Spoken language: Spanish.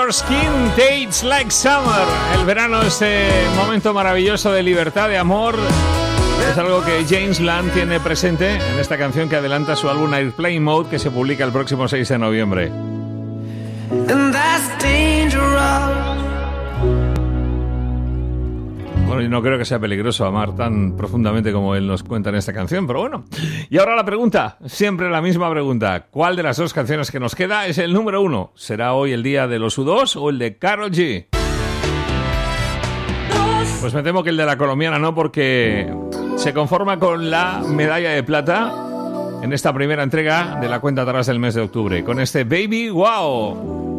Your Skin Tastes Like Summer. El verano es momento maravilloso de libertad, de amor. Es algo que James Blunt tiene presente en esta canción que adelanta su álbum Airplane Mode, que se publica el próximo 6 de noviembre. And that's dangerous. Bueno, yo no creo que sea peligroso amar tan profundamente como él nos cuenta en esta canción, pero bueno. Y ahora la pregunta, siempre la misma pregunta. ¿Cuál de las dos canciones que nos queda es el número 1? ¿Será hoy el día de los U2 o el de Karol G? Pues me temo que el de la colombiana no, porque se conforma con la medalla de plata en esta primera entrega de la cuenta atrás del mes de octubre, con este Baby Wow.